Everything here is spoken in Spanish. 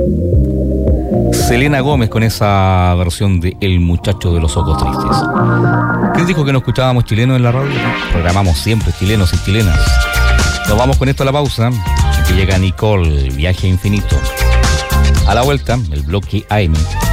Selena Gómez con esa versión de El muchacho de los ojos tristes. ¿Quién dijo que no escuchábamos chilenos en la radio? Programamos siempre chilenos y chilenas. Nos vamos con esto a la pausa. Aquí llega Nicole, Viaje Infinito. A la vuelta, el bloque AM.